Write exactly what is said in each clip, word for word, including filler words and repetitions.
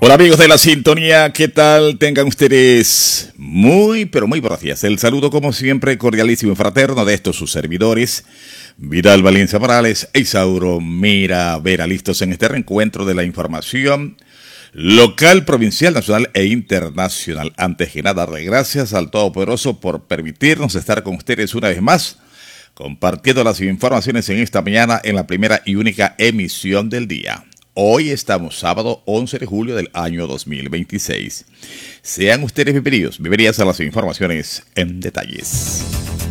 Hola amigos de la sintonía, ¿qué tal? Tengan ustedes muy, pero muy buenos días. El saludo como siempre cordialísimo y fraterno de estos sus servidores, Vidal Valencia Morales e Isauro Mira Vera, listos en este reencuentro de la información local, provincial, nacional e internacional. Antes que nada, darle gracias al Todopoderoso por permitirnos estar con ustedes una vez más, compartiendo las informaciones en esta mañana en la primera y única emisión del día. Hoy estamos sábado once de julio del año dos mil veintiséis. Sean ustedes bienvenidos, bienvenidas a las informaciones en detalles.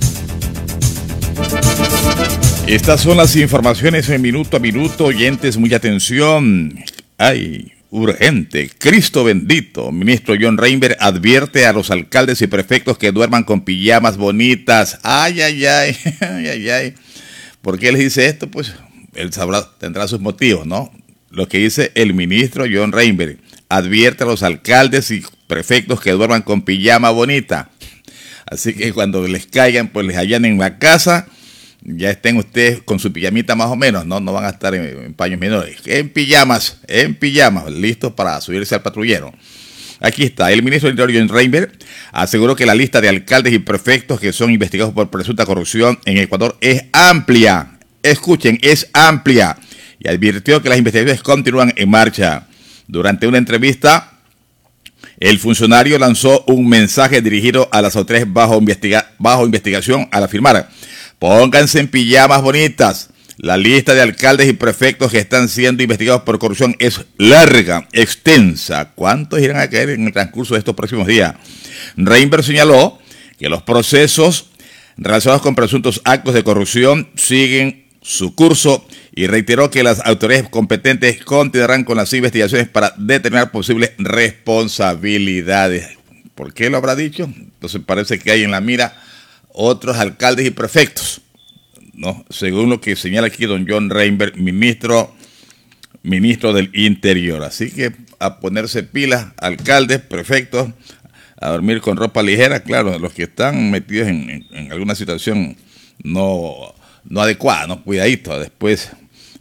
Estas son las informaciones en minuto a minuto, oyentes, mucha atención. ¡Ay! Urgente. Cristo bendito. Ministro John Reinberg advierte a los alcaldes y prefectos que duerman con pijamas bonitas. ¡Ay, ay, ay! ¡Ay, ay, ay! ¿Por qué les dice esto? Pues él sabrá, tendrá sus motivos, ¿no? Lo que dice el ministro John Reinberg, advierte a los alcaldes y prefectos que duerman con pijama bonita. Así que cuando les caigan, pues les allanen la casa, ya estén ustedes con su pijamita más o menos, ¿no? No van a estar en, en paños menores, en pijamas, en pijamas, listos para subirse al patrullero. Aquí está, el ministro del Interior John Reinberg aseguró que la lista de alcaldes y prefectos que son investigados por presunta corrupción en Ecuador es amplia. Escuchen, es amplia. Y advirtió que las investigaciones continúan en marcha. Durante una entrevista, el funcionario lanzó un mensaje dirigido a las autoridades bajo, investiga bajo investigación al afirmar: pónganse en pijamas bonitas. La lista de alcaldes y prefectos que están siendo investigados por corrupción es larga, extensa. ¿Cuántos irán a caer en el transcurso de estos próximos días? Reinberg señaló que los procesos relacionados con presuntos actos de corrupción siguen su curso y reiteró que las autoridades competentes continuarán con las investigaciones para determinar posibles responsabilidades. ¿Por qué lo habrá dicho? Entonces parece que hay en la mira otros alcaldes y prefectos, ¿no? Según lo que señala aquí don John Reinberg, ministro, ministro del Interior. Así que a ponerse pilas, alcaldes, prefectos, a dormir con ropa ligera. Claro, los que están metidos en, en, en alguna situación no... no adecuada, no, cuidadito, después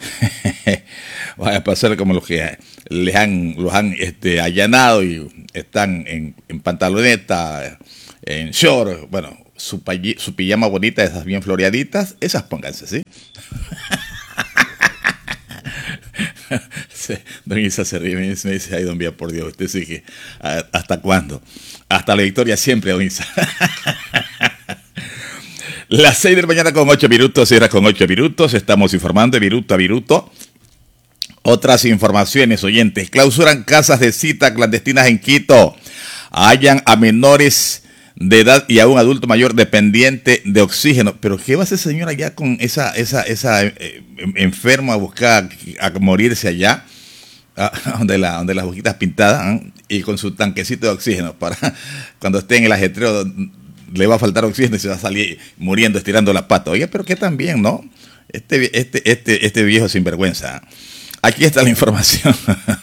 vaya a pasar como los que les han, los han este, allanado y están en, en pantaloneta, en short, bueno, su, su pijama bonita, esas bien floreaditas, esas pónganse, ¿sí? Don Isa se ríe, me dice, ay, don Vía, por Dios, usted sí que, ¿hasta cuándo? Hasta la victoria siempre, don Isa. Las seis de la mañana con ocho minutos, era con ocho minutos, estamos informando de minuto a minuto. Otras informaciones, oyentes, clausuran casas de cita clandestinas en Quito, hallan a menores de edad y a un adulto mayor dependiente de oxígeno. Pero ¿qué va a hacer señora allá con esa, esa, esa eh, enferma a buscar a morirse allá? Ah, donde, la, donde las boquitas pintadas, ¿eh? Y con su tanquecito de oxígeno para cuando esté en el ajetreo le va a faltar oxígeno y se va a salir muriendo, estirando la pata. Oye, pero que también, ¿no? Este, este, este, este viejo sinvergüenza. Aquí está la información.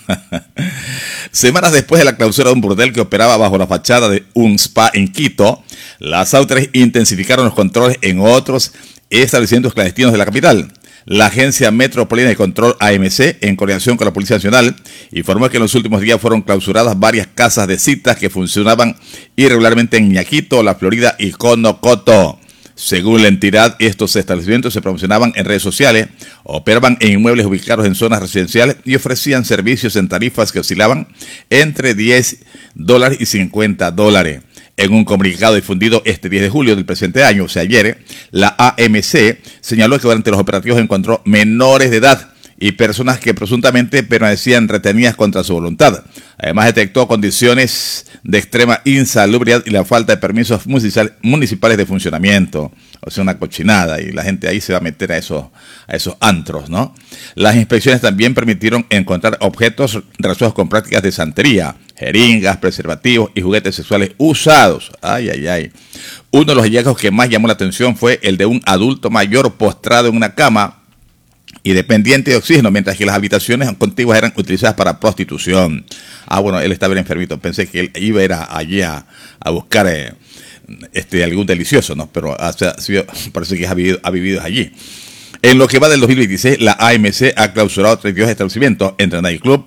Semanas después de la clausura de un burdel que operaba bajo la fachada de un spa en Quito, las autoridades intensificaron los controles en otros establecimientos clandestinos de la capital. La Agencia Metropolitana de Control A M C, en coordinación con la Policía Nacional, informó que en los últimos días fueron clausuradas varias casas de citas que funcionaban irregularmente en Ñaquito, La Florida y Conocoto. Según la entidad, estos establecimientos se promocionaban en redes sociales, operaban en inmuebles ubicados en zonas residenciales y ofrecían servicios en tarifas que oscilaban entre diez dólares y cincuenta dólares. En un comunicado difundido este diez de julio del presente año, o sea ayer, la A M C señaló que durante los operativos encontró menores de edad y personas que presuntamente permanecían retenidas contra su voluntad. Además detectó condiciones de extrema insalubridad y la falta de permisos municipales de funcionamiento. O sea, una cochinada, y la gente ahí se va a meter a esos, a esos antros, ¿no? Las inspecciones también permitieron encontrar objetos relacionados con prácticas de santería, jeringas, preservativos y juguetes sexuales usados. Ay, ay, ay. Uno de los hallazgos que más llamó la atención fue el de un adulto mayor postrado en una cama y dependiente de oxígeno, mientras que las habitaciones contiguas eran utilizadas para prostitución. Ah, bueno, él estaba bien enfermito. Pensé que él iba a ir a, allí a, a buscar eh, este, algún delicioso, ¿no? Pero o sea, parece que ha vivido, ha vivido allí. En lo que va del dos mil veintiséis, la A M C ha clausurado treinta y dos establecimientos entre nightclub,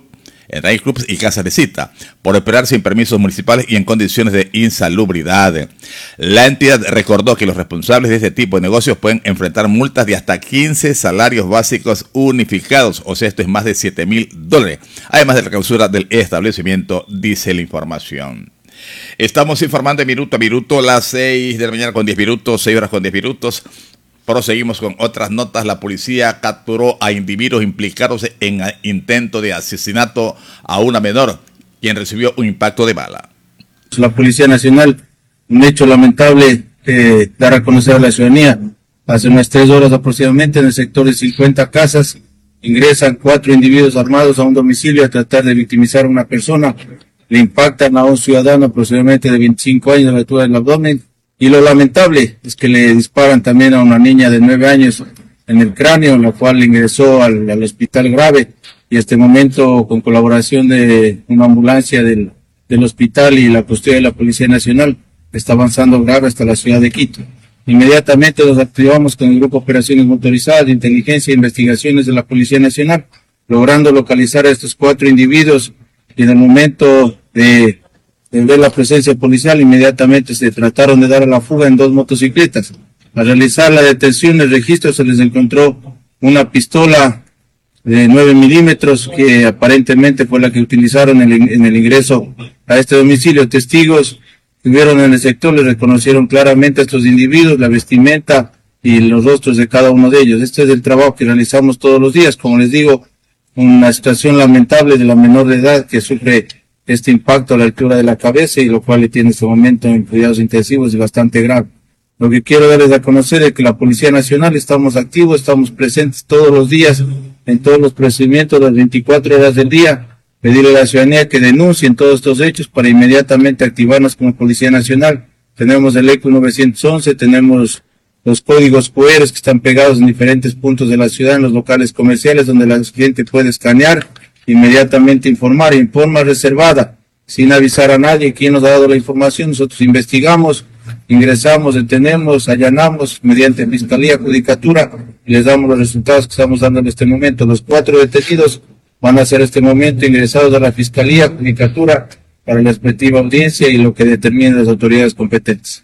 en nightclubs y casas de cita, por operar sin permisos municipales y en condiciones de insalubridad. La entidad recordó que los responsables de este tipo de negocios pueden enfrentar multas de hasta quince salarios básicos unificados, o sea, esto es más de siete mil dólares, además de la clausura del establecimiento, dice la información. Estamos informando de minuto a minuto, las seis de la mañana con diez minutos, seis horas con diez minutos. Proseguimos con otras notas. La policía capturó a individuos implicados en intento de asesinato a una menor, quien recibió un impacto de bala. La Policía Nacional, un hecho lamentable eh, dar a conocer a la ciudadanía. Hace unas tres horas aproximadamente, en el sector de cincuenta casas, ingresan cuatro individuos armados a un domicilio a tratar de victimizar a una persona. Le impactan a un ciudadano aproximadamente de veinticinco años a la altura del abdomen. Y lo lamentable es que le disparan también a una niña de nueve años en el cráneo, la cual ingresó al, al hospital grave. Y este momento, con colaboración de una ambulancia del, del hospital y la custodia de la Policía Nacional, está avanzando grave hasta la ciudad de Quito. Inmediatamente nos activamos con el Grupo de Operaciones Motorizadas de Inteligencia e Investigaciones de la Policía Nacional, logrando localizar a estos cuatro individuos, y en el momento de, de ver la presencia policial, inmediatamente se trataron de dar a la fuga en dos motocicletas. Al realizar la detención, el registro, se les encontró una pistola de nueve milímetros, que aparentemente fue la que utilizaron en el, en el ingreso a este domicilio. Testigos que vieron en el sector les reconocieron claramente a estos individuos, la vestimenta y los rostros de cada uno de ellos. Este es el trabajo que realizamos todos los días. Como les digo, una situación lamentable de la menor de edad que sufre este impacto a la altura de la cabeza, y lo cual le tiene en este momento en cuidados intensivos y bastante grave. Lo que quiero darles a conocer es que la Policía Nacional estamos activos, estamos presentes todos los días en todos los procedimientos, las veinticuatro horas del día. Pedirle a la ciudadanía que denuncien todos estos hechos para inmediatamente activarnos como Policía Nacional. Tenemos el E C U novecientos once, tenemos los códigos Q R que están pegados en diferentes puntos de la ciudad, en los locales comerciales, donde la gente puede escanear, inmediatamente informar, en forma reservada, sin avisar a nadie quién nos ha dado la información. Nosotros investigamos, ingresamos, detenemos, allanamos mediante Fiscalía, Judicatura, y les damos los resultados que estamos dando en este momento. Los cuatro detenidos van a ser en este momento ingresados a la Fiscalía, Judicatura, para la respectiva audiencia y lo que determinen las autoridades competentes.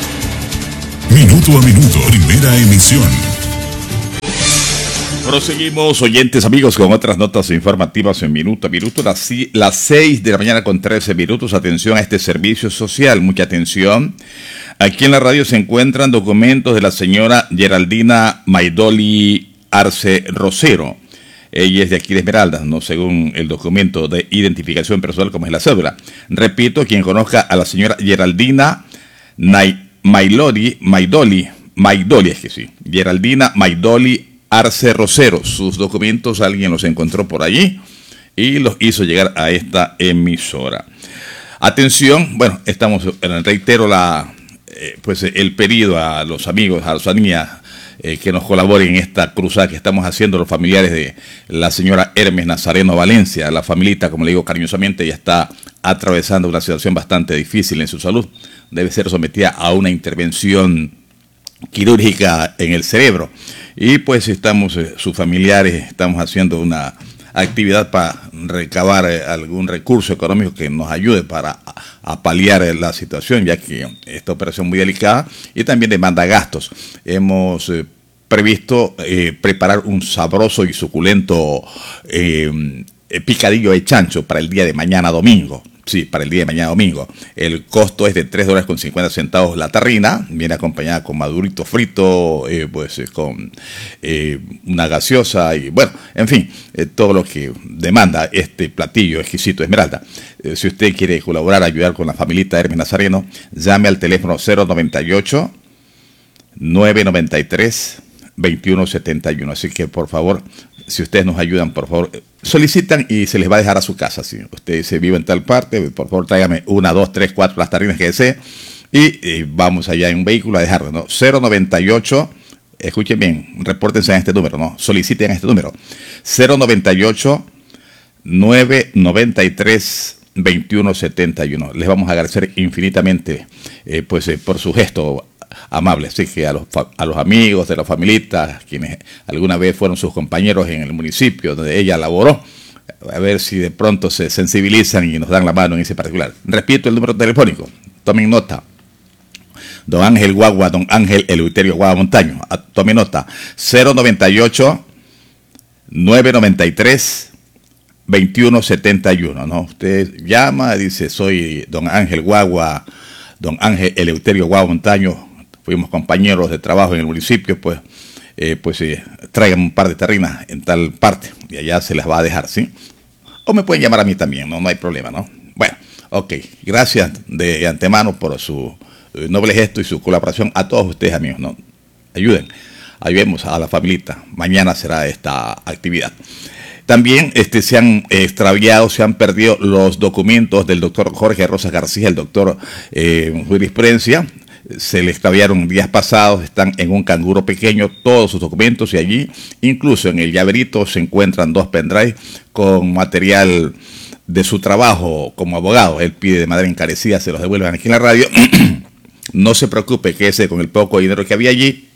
Minuto a minuto, primera emisión. Proseguimos, oyentes amigos, con otras notas informativas en minuto a minuto. Las, las seis de la mañana con trece minutos. Atención a este servicio social, mucha atención. Aquí en la radio se encuentran documentos de la señora Geraldina Maidoli Arce Rosero. Ella es de aquí de Esmeraldas, ¿no? Según el documento de identificación personal, como es la cédula. Repito, quien conozca a la señora Geraldina Nay Maidoli, Maidoli, Maidoli, es que sí, Geraldina Maidoli Arce Rosero. Sus documentos alguien los encontró por allí y los hizo llegar a esta emisora. Atención, bueno, estamos, reitero la, eh, pues el pedido a los amigos, a las familias eh, que nos colaboren en esta cruzada que estamos haciendo, los familiares de la señora Hermes Nazareno Valencia. La familita, como le digo cariñosamente, ya está atravesando una situación bastante difícil en su salud. Debe ser sometida a una intervención quirúrgica en el cerebro. Y pues estamos, eh, sus familiares, estamos haciendo una actividad para recabar eh, algún recurso económico que nos ayude para a, a paliar eh, la situación, ya que esta operación es muy delicada y también demanda gastos. Hemos eh, previsto eh, preparar un sabroso y suculento eh, picadillo de chancho para el día de mañana domingo. Sí, para el día de mañana domingo. El costo es de tres dólares con cincuenta centavos la tarrina. Viene acompañada con madurito frito, eh, pues eh, con eh, una gaseosa y bueno, en fin, eh, todo lo que demanda este platillo exquisito Esmeralda. Eh, si usted quiere colaborar, ayudar con la familita Hermes Nazareno, llame al teléfono cero noventa y ocho, nueve noventa y tres, veintiuno setenta y uno. Así que por favor, si ustedes nos ayudan, por favor, solicitan y se les va a dejar a su casa. Si usted se vive en tal parte, por favor tráigame una, dos, tres, cuatro, las tarrinas que desee y, y vamos allá en un vehículo a dejarlo, ¿no? cero noventa y ocho, escuchen bien, repórtense en este número, ¿no? Soliciten este número, cero noventa y ocho, nueve noventa y tres, veintiuno setenta y uno. Les vamos a agradecer infinitamente eh, pues eh, por su gesto amable. Así que a los, a los amigos de la familita, quienes alguna vez fueron sus compañeros en el municipio donde ella laboró, A ver si de pronto se sensibilizan y nos dan la mano en ese particular. Repito el número telefónico, tomen nota. Don Ángel Guagua, don Ángel Eleuterio Guagua Montaño. Tomen nota, cero noventa y ocho, nueve noventa y tres, veintiuno setenta y uno, ¿no? Usted llama, dice, soy don Ángel Guagua, don Ángel Eleuterio Guagua Montaño, fuimos compañeros de trabajo en el municipio, pues, eh, pues eh, traigan un par de terrinas en tal parte, y allá se las va a dejar, ¿sí? O me pueden llamar a mí también, no, no hay problema, ¿no? Bueno, ok, gracias de antemano por su noble gesto y su colaboración a todos ustedes, amigos, ¿no? Ayuden, ayudemos a la familita. Mañana será esta actividad. También este, se han extraviado, se han perdido los documentos del doctor Jorge Rosas García, el doctor eh, en jurisprudencia. Se le extraviaron días pasados, están en un canguro pequeño todos sus documentos y allí, incluso en el llaverito, se encuentran dos pendrives con material de su trabajo como abogado. Él pide de manera encarecida, se los devuelvan aquí en la radio. No se preocupe, que ese con el poco dinero que había allí,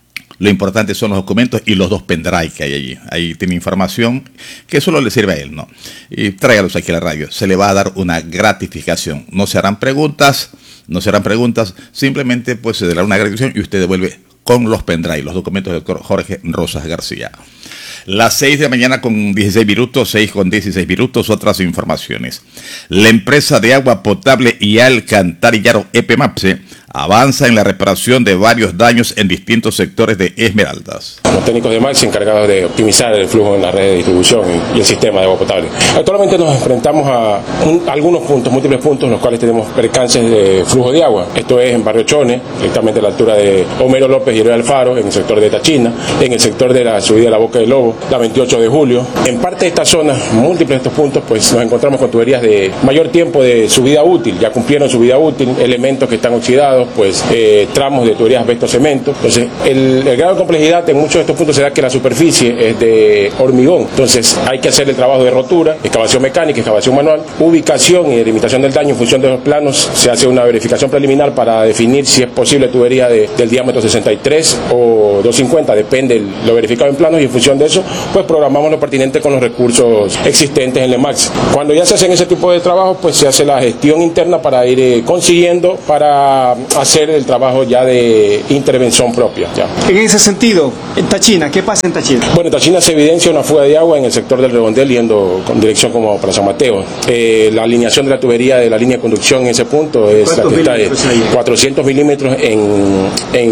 lo importante son los documentos y los dos pendrives que hay allí. Ahí tiene información que solo le sirve a él, ¿no? Y tráigalos aquí a la radio. Se le va a dar una gratificación. No se harán preguntas, no se harán preguntas, simplemente pues se dará una gratificación y usted devuelve con los pendrives, los documentos del doctor Jorge Rosas García. Las seis de la mañana con dieciséis minutos, seis con dieciséis minutos, otras informaciones. La empresa de agua potable y alcantarillado EPEMAPSE avanza en la reparación de varios daños en distintos sectores de Esmeraldas. Los técnicos de MAPSE encargados de optimizar el flujo en la red de distribución y el sistema de agua potable. Actualmente nos enfrentamos a un, algunos puntos, múltiples puntos en los cuales tenemos percances de flujo de agua. Esto es en Barrio Chone, directamente a la altura de Homero López y Eloy Alfaro, en el sector de Tachina, en el sector de la subida de la Boca del Lobo, la veintiocho de julio. En parte de estas zonas, múltiples de estos puntos, pues nos encontramos con tuberías de mayor tiempo de su vida útil, ya cumplieron su vida útil, elementos que están oxidados, pues eh, tramos de tuberías asbesto cemento. Entonces, el, el grado de complejidad en muchos de estos puntos será que la superficie es de hormigón. Entonces, hay que hacer el trabajo de rotura, excavación mecánica, excavación manual, ubicación y delimitación del daño en función de los planos. Se hace una verificación preliminar para definir si es posible tubería de, del diámetro sesenta y tres o doscientos cincuenta, depende de lo verificado en planos, y en función de eso, pues programamos lo pertinente con los recursos existentes en el MAPSE. Cuando ya se hacen ese tipo de trabajo, pues se hace la gestión interna para ir eh, consiguiendo, para hacer el trabajo ya de intervención propia. Ya. En ese sentido, en Tachina, ¿qué pasa en Tachina? Bueno, en Tachina se evidencia una fuga de agua en el sector del Redondel yendo con dirección como para San Mateo. Eh, la alineación de la tubería de la línea de conducción en ese punto es la que está de cuatrocientos milímetros en,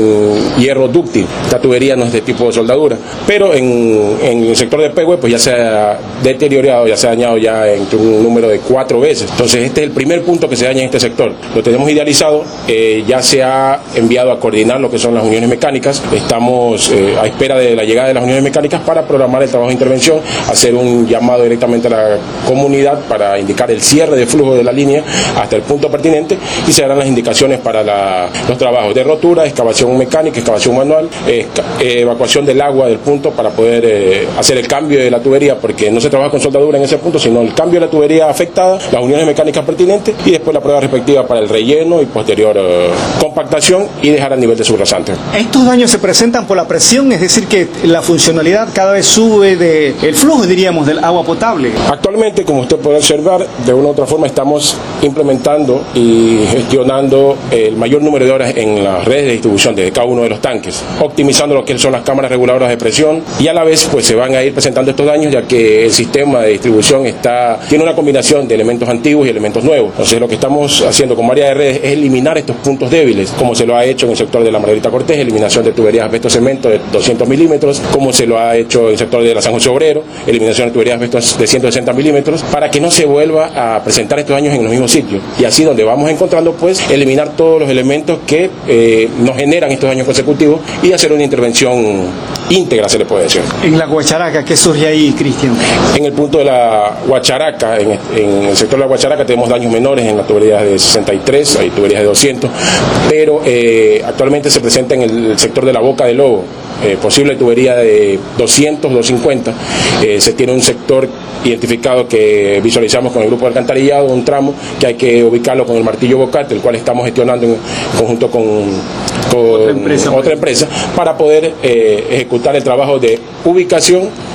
en hierro dúctil. Esta tubería no es de tipo de soldadura, pero en, en el sector de Pehue pues ya se ha deteriorado, ya se ha dañado ya entre un número de cuatro veces. Entonces este es el primer punto que se daña en este sector. Lo tenemos idealizado, eh, ya se ha enviado a coordinar lo que son las uniones mecánicas. Estamos eh, a espera de la llegada de las uniones mecánicas para programar el trabajo de intervención, hacer un llamado directamente a la comunidad para indicar el cierre de flujo de la línea hasta el punto pertinente, y se darán las indicaciones para la, los trabajos de rotura, excavación mecánica, excavación manual, eh, eh, evacuación del agua del punto para poder eh, hacer el cambio de la tubería, porque no se trabaja con soldadura en ese punto, sino el cambio de la tubería afectada, las uniones mecánicas pertinentes y después la prueba respectiva para el relleno y posterior eh, compactación y dejar a nivel de subrasante. Estos daños se presentan por la presión, es decir, que la funcionalidad cada vez sube de el flujo, diríamos, del agua potable. Actualmente, como usted puede observar, de una u otra forma estamos implementando y gestionando el mayor número de horas en las redes de distribución de cada uno de los tanques, optimizando lo que son las cámaras reguladoras de presión, y a la vez pues se van a ir presentando estos daños, ya que el sistema de distribución está tiene una combinación de elementos antiguos y elementos nuevos. Entonces lo que estamos haciendo como área de redes es eliminar estos puntos débiles, como se lo ha hecho en el sector de la Margarita Cortés, eliminación de tuberías asbesto cemento de doscientos milímetros, como se lo ha hecho en el sector de la San José Obrero, eliminación de tuberías asbesto de ciento sesenta milímetros, para que no se vuelva a presentar estos daños en los mismos sitios, y así donde vamos encontrando pues eliminar todos los elementos que eh, nos generan estos daños consecutivos y hacer una intervención íntegra, se le puede decir. En la Guacharaca, ¿qué surge ahí, Cristian? En el punto de la Guacharaca, en, en el sector de la Guacharaca tenemos daños menores en las tuberías de sesenta y tres, hay tuberías de doscientos, pero eh, actualmente se presenta en el sector de la Boca del Lobo, eh, posible tubería de doscientos, doscientos cincuenta, eh, se tiene un sector identificado que visualizamos con el grupo de alcantarillado, un tramo que hay que ubicarlo con el martillo Bocate, el cual estamos gestionando en conjunto con, con otra, empresa, otra empresa para poder eh, ejecutar el trabajo de ubicación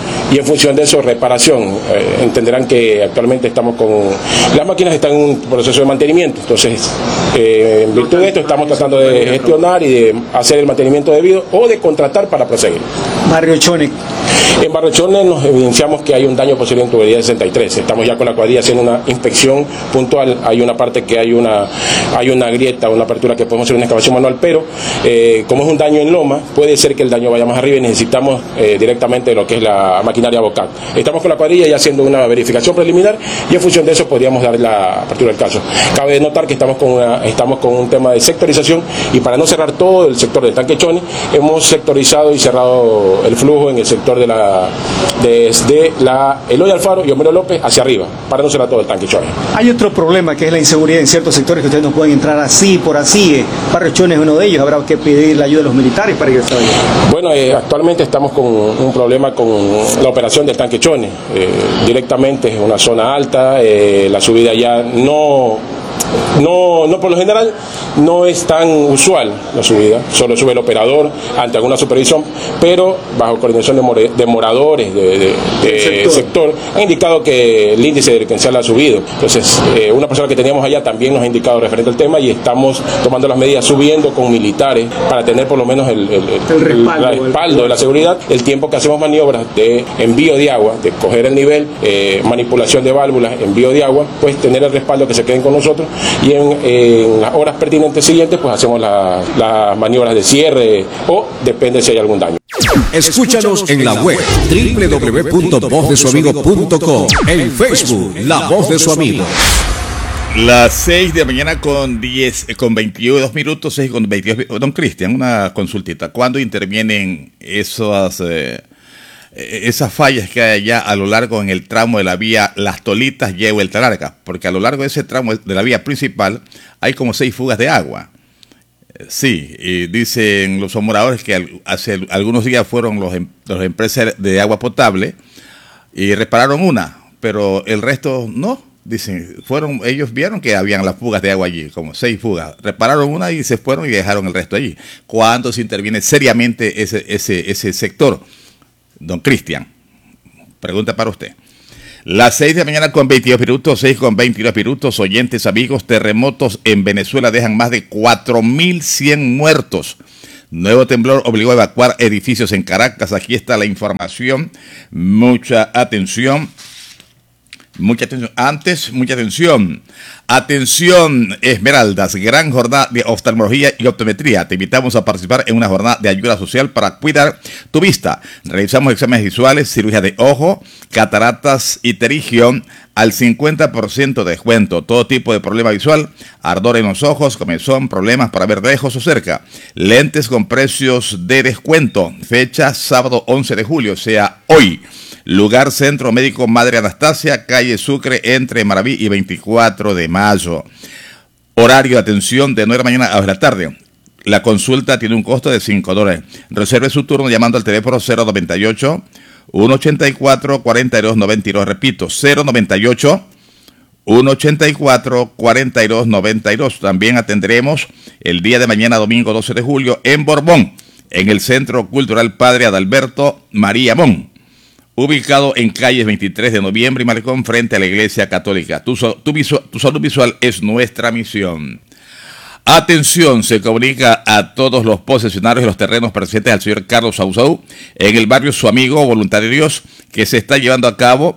y en función de eso reparación. Eh, entenderán que actualmente estamos con, las máquinas están en un proceso de mantenimiento, entonces eh, en virtud de esto estamos tratando de gestionar y de hacer el mantenimiento debido o de contratar para proseguir. Barrio Chone. En Barrio Chone nos evidenciamos que hay un daño posible en tubería sesenta y tres. Estamos ya con la cuadrilla haciendo una inspección puntual. Hay una parte que hay una hay una grieta, una apertura que podemos hacer una excavación manual, pero eh, como es un daño en loma, puede ser que el daño vaya más arriba y necesitamos eh, directamente lo que es la maquinaria Bocat. Estamos con la cuadrilla ya haciendo una verificación preliminar y en función de eso podríamos dar la apertura del caso. Cabe notar que estamos con, una, estamos con un tema de sectorización y para no cerrar todo el sector del tanque Chone, hemos sectorizado y cerrado el flujo en el sector de la desde la Eloy Alfaro y Homero López hacia arriba, para no cerrar todo el tanque Chone. Hay otro problema que es la inseguridad en ciertos sectores que ustedes no pueden entrar así, por así. Eh. Barrio Chone es uno de ellos, habrá que pedir la ayuda de los militares para ingresar allá. Bueno, eh, actualmente estamos con un problema con la operación del tanque Chone. Eh, directamente es una zona alta, eh, la subida ya no... No, no por lo general no es tan usual la subida, solo sube el operador ante alguna supervisión, pero bajo coordinación de, more, de moradores de, de, de sector. sector han indicado que el índice delincuencial ha subido. Entonces, eh, una persona que teníamos allá también nos ha indicado referente al tema y estamos tomando las medidas, subiendo con militares para tener por lo menos el, el, el, el respaldo, el respaldo el... de la seguridad, el tiempo que hacemos maniobras de envío de agua, de coger el nivel, eh, manipulación de válvulas, envío de agua, pues tener el respaldo que se queden con nosotros. Y en, en las horas pertinentes siguientes pues hacemos las la maniobras de cierre o depende si hay algún daño. Escúchanos en la web doble u doble u doble u punto voz de su amigo punto com, en Facebook La Voz de su Amigo. Las seis de la mañana con diez, con veintidós minutos, seis con veintidós. Don Cristian, una consultita. ¿Cuándo intervienen esas eh, esas fallas que hay allá a lo largo en el tramo de la vía Las Tolitas y Vuelta Larga? Porque a lo largo de ese tramo de la vía principal hay como seis fugas de agua. Sí, y dicen los moradores que hace algunos días fueron los, los empresas de agua potable y repararon una, pero el resto no. Dicen, fueron, ellos vieron que habían las fugas de agua allí, como seis fugas. Repararon una y se fueron y dejaron el resto allí. ¿Cuándo se interviene seriamente ese, ese, ese sector? Don Cristian, pregunta para usted. Las seis de la mañana con veintidós minutos, seis con veintidós minutos, oyentes, amigos, terremotos en Venezuela dejan más de cuatro mil cien muertos. Nuevo temblor obligó a evacuar edificios en Caracas. Aquí está la información. Mucha atención. Mucha atención. Antes, mucha atención. Atención, Esmeraldas, gran jornada de oftalmología y optometría. Te invitamos a participar en una jornada de ayuda social para cuidar tu vista. Realizamos exámenes visuales, cirugía de ojo, cataratas y pterigión al cincuenta por ciento de descuento. Todo tipo de problema visual, ardor en los ojos, comezón, problemas para ver lejos o cerca. Lentes con precios de descuento. Fecha sábado once de julio, o sea, hoy. Lugar Centro Médico Madre Anastasia, calle Sucre, entre Maraví y veinticuatro de mayo. Horario de atención de nueve de la mañana a dos de la tarde. La consulta tiene un costo de cinco dólares. Reserve su turno llamando al teléfono cero noventa y ocho, ciento ochenta y cuatro, cuarenta y dos noventa y dos. Repito, cero noventa y ocho, ciento ochenta y cuatro, cuarenta y dos noventa y dos. También atendremos el día de mañana, domingo doce de julio, en Borbón, en el Centro Cultural Padre Adalberto María Mon, ubicado en calles veintitrés de noviembre y Malecón, frente a la Iglesia Católica. Tu, tu, visual, tu salud visual es nuestra misión. Atención, se comunica a todos los posesionarios de los terrenos pertenecientes al señor Carlos Sauzau en el barrio Su Amigo Voluntad de Dios, que se está llevando a cabo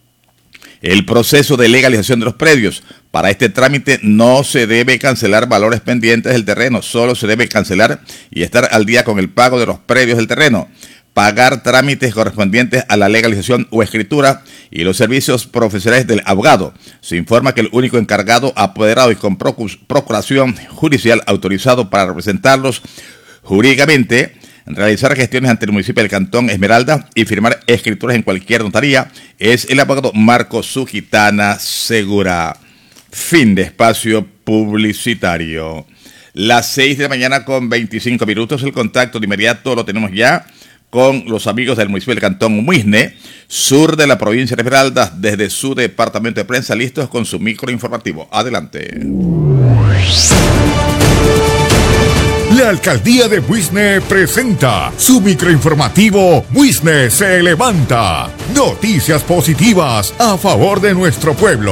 el proceso de legalización de los predios. Para este trámite no se debe cancelar valores pendientes del terreno, solo se debe cancelar y estar al día con el pago de los predios del terreno, pagar trámites correspondientes a la legalización o escritura y los servicios profesionales del abogado. Se informa que el único encargado, apoderado y con procuración judicial autorizado para representarlos jurídicamente, realizar gestiones ante el municipio del Cantón Esmeralda y firmar escrituras en cualquier notaría es el abogado Marco Sugitana Segura. Fin de espacio publicitario. Las seis de la mañana con veinticinco minutos. El contacto de inmediato lo tenemos ya con los amigos del municipio del Cantón Muisne, sur de la provincia de Esmeraldas, desde su departamento de prensa, listos con su micro informativo. Adelante. La Alcaldía de Buisne presenta su microinformativo Buisne se levanta. Noticias positivas a favor de nuestro pueblo.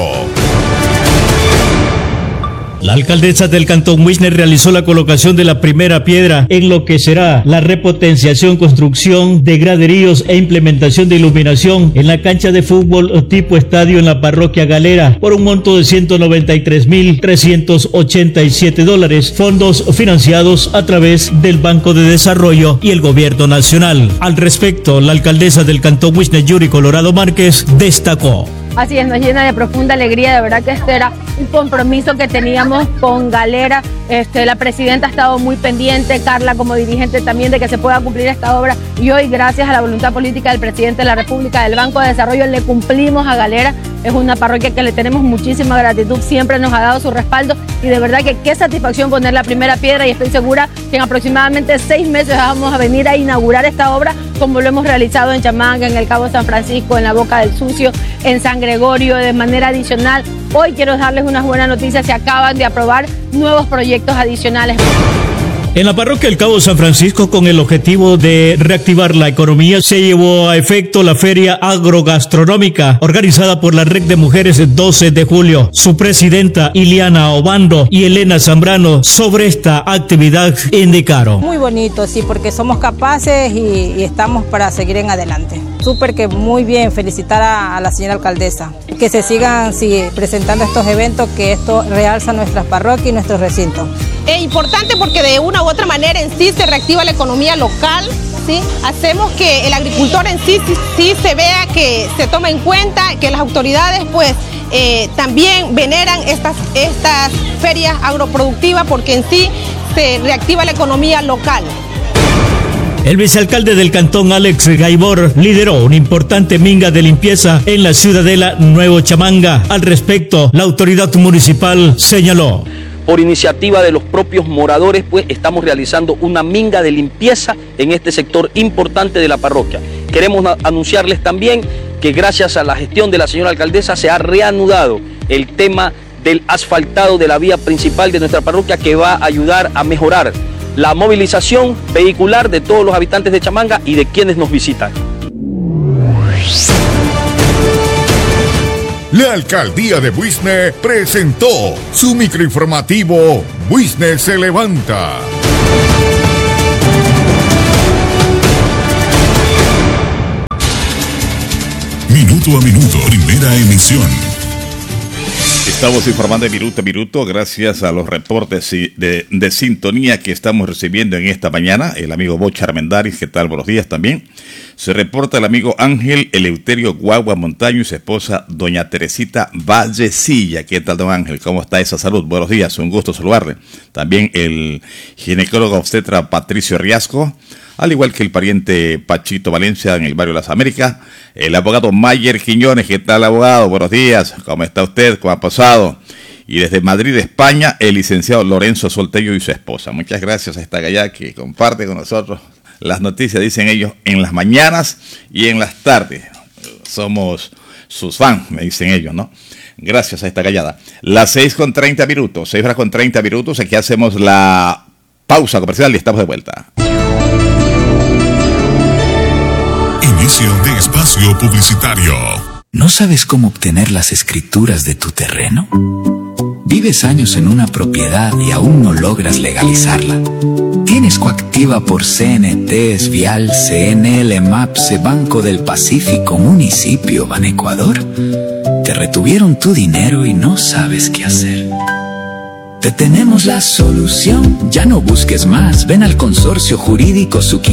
La alcaldesa del Cantón Buisne realizó la colocación de la primera piedra en lo que será la repotenciación, construcción de graderíos e implementación de iluminación en la cancha de fútbol tipo estadio en la parroquia Galera por un monto de ciento noventa y tres mil trescientos ochenta y siete dólares, fondos financiados a través del Banco de Desarrollo y el Gobierno Nacional. Al respecto, la alcaldesa del Cantón Buisne, Yuri Colorado Márquez, destacó. Así es, nos llena de profunda alegría, de verdad que este era un compromiso que teníamos con Galera. Este, la presidenta ha estado muy pendiente, Carla como dirigente también, de que se pueda cumplir esta obra, y hoy, gracias a la voluntad política del presidente de la República, del Banco de Desarrollo, le cumplimos a Galera. Es una parroquia que le tenemos muchísima gratitud, siempre nos ha dado su respaldo, y de verdad que qué satisfacción poner la primera piedra, y estoy segura que en aproximadamente seis meses vamos a venir a inaugurar esta obra, como lo hemos realizado en Chamanga, en el Cabo San Francisco, en la Boca del Sucio, en San Gregorio, de manera adicional. Hoy quiero darles unas buenas noticias, se acaban de aprobar nuevos proyectos adicionales. En la parroquia del Cabo San Francisco, con el objetivo de reactivar la economía, se llevó a efecto la Feria Agrogastronómica, organizada por la Red de Mujeres doce de julio. Su presidenta, Iliana Obando, y Elena Zambrano, sobre esta actividad indicaron. Muy bonito, sí, porque somos capaces y, y estamos para seguir en adelante. Súper que muy bien, felicitar a, a la señora alcaldesa. Que se sigan sí, presentando estos eventos, que esto realza nuestras parroquias y nuestros recintos. Es importante porque de una u otra manera en sí se reactiva la economía local, ¿sí? Hacemos que el agricultor en sí, sí, sí se vea, que se toma en cuenta, que las autoridades pues eh, también veneran estas, estas ferias agroproductivas, porque en sí se reactiva la economía local. El vicealcalde del cantón, Alex Gaibor, lideró una importante minga de limpieza en la ciudadela Nuevo Chamanga. Al respecto, la autoridad municipal señaló. Por iniciativa de los propios moradores, pues estamos realizando una minga de limpieza en este sector importante de la parroquia. Queremos anunciarles también que gracias a la gestión de la señora alcaldesa se ha reanudado el tema del asfaltado de la vía principal de nuestra parroquia, que va a ayudar a mejorar la movilización vehicular de todos los habitantes de Chamanga y de quienes nos visitan. La Alcaldía de Buisne presentó su microinformativo Buisne se levanta. Minuto a minuto, primera emisión. Estamos informando de minuto a minuto gracias a los reportes de, de sintonía que estamos recibiendo en esta mañana. El amigo Bocha Armendáriz, ¿qué tal? Buenos días también. Se reporta el amigo Ángel Eleuterio Guagua Montaño y su esposa doña Teresita Vallecilla. ¿Qué tal, don Ángel? ¿Cómo está esa salud? Buenos días, un gusto saludarle. También el ginecólogo obstetra Patricio Riasco, al igual que el pariente Pachito Valencia en el barrio Las Américas, el abogado Mayer Quiñones. ¿Qué tal, abogado? Buenos días, ¿cómo está usted? ¿Cómo ha pasado? Y desde Madrid, España, el licenciado Lorenzo Soltello y su esposa. Muchas gracias a esta galla que comparte con nosotros las noticias, dicen ellos, en las mañanas y en las tardes. Somos sus fans, me dicen ellos, ¿no? Gracias a esta gallada. Las seis con treinta minutos, seis horas con treinta minutos, aquí hacemos la pausa comercial y estamos de vuelta. Inicio de espacio publicitario. ¿No sabes cómo obtener las escrituras de tu terreno? ¿Vives años en una propiedad y aún no logras legalizarla? ¿Tienes coactiva por C N T, Vial, C N L, MAPSE, Banco del Pacífico, Municipio, Banecuador? ¿Te retuvieron tu dinero y no sabes qué hacer? Te tenemos la solución, ya no busques más, ven al Consorcio Jurídico Suki